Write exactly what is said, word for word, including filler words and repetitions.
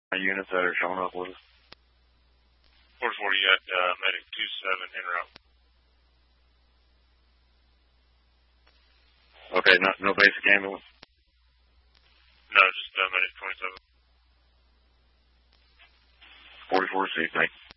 units that are showing up with us? four forty at uh, medic two seven en route. Okay, no, no basic ambulance? No, just uh, medic twenty-seven. forty-four C, thank you.